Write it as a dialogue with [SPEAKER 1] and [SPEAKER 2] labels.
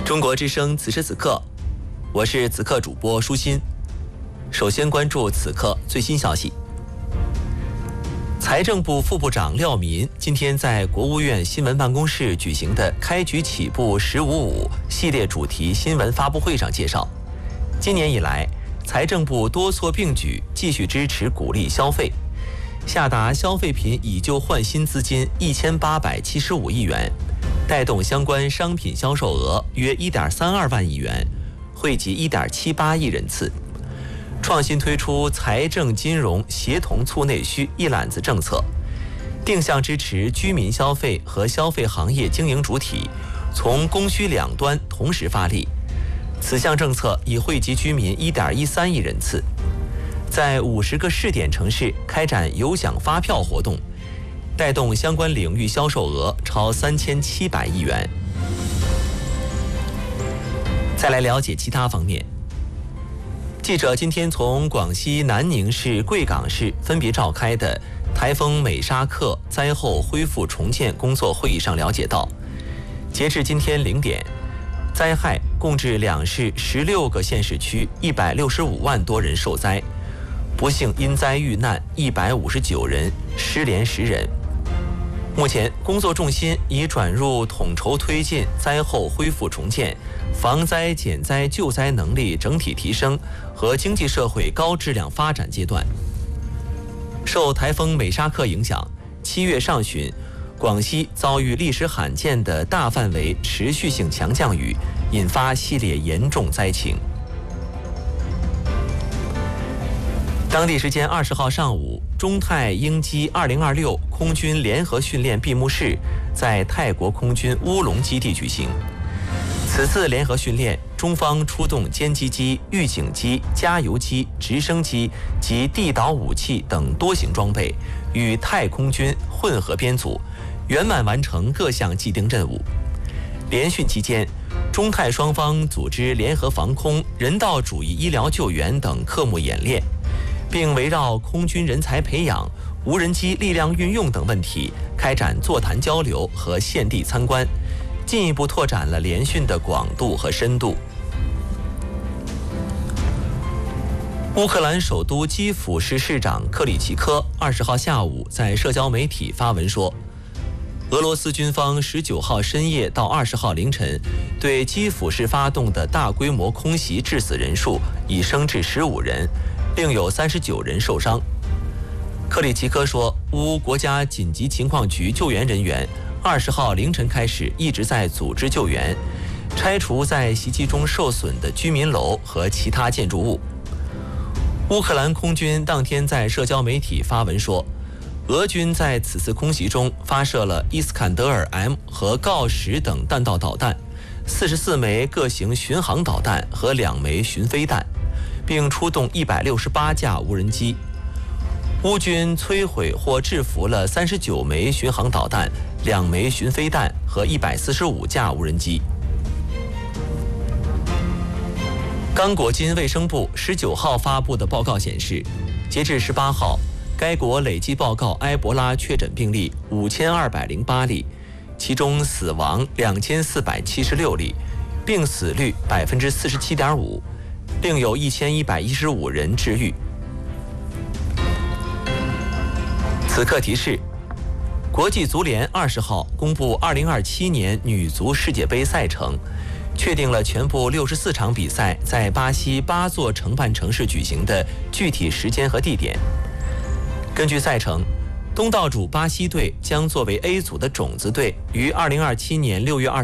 [SPEAKER 1] 中国之声此时此刻，我是此刻主播舒心。首先关注此刻最新消息。财政部副部长廖民今天在国务院新闻办公室举行的开局起步“1055”系列主题新闻发布会上介绍，今年以来，财政部多措并举，继续支持鼓励消费，下达消费品以旧换新资金1875亿元，带动相关商品销售额约1.32万亿元，惠及1.78亿人次。创新推出财政金融协同促内需一揽子政策，定向支持居民消费和消费行业经营主体从供需两端同时发力。此项政策已惠及居民1.13亿人次，在50个试点城市开展有奖发票活动，带动相关领域销售额超3700亿元。再来了解其他方面。记者今天从广西南宁市、贵港市分别召开的台风美沙克灾后恢复重建工作会议上了解到，截至今天0点，灾害共致两市16个县市区165万多人受灾，不幸因灾遇难159人，失联10人。目前工作重心已转入统筹推进灾后恢复重建、防灾减灾救灾能力整体提升和经济社会高质量发展阶段。受台风美沙克影响，7月上旬，广西遭遇历史罕见的大范围持续性强降雨，引发系列严重灾情。当地时间20号上午，中泰鹰击2026空军联合训练闭幕式在泰国空军乌龙基地举行。此次联合训练，中方出动歼击机、预警机、加油机、直升机及地导武器等多型装备，与泰空军混合编组，圆满完成各项既定任务。联训期间，中泰双方组织联合防空、人道主义医疗救援等科目演练，并围绕空军人才培养、无人机力量运用等问题开展座谈交流和现地参观，进一步拓展了联训的广度和深度。乌克兰首都基辅市市长克里奇科20号下午在社交媒体发文说，俄罗斯军方19号深夜到20号凌晨对基辅市发动的大规模空袭致死人数已升至15人，另有39人受伤。克里奇科说，乌国家紧急情况局救援人员20号凌晨开始一直在组织救援，拆除在袭击中受损的居民楼和其他建筑物。乌克兰空军当天在社交媒体发文说，俄军在此次空袭中发射了伊斯坎德尔 M 和锆10等弹道导弹，44枚各型巡航导弹和2枚巡飞弹，并出动168架无人机。乌军摧毁或制服了39枚巡航导弹、2枚巡飞弹和145架无人机。刚果金卫生部19号发布的报告显示，截至18号，该国累计报告埃博拉确诊病例5208例，其中死亡2476例，病死率47.5%，另有1115人治愈。此刻提示：国际足联20号公布2027年女足世界杯赛程，确定了全部64场比赛在巴西8座承办城市举行的具体时间和地点。根据赛程，东道主巴西队将作为 A 组的种子队，于2027年6月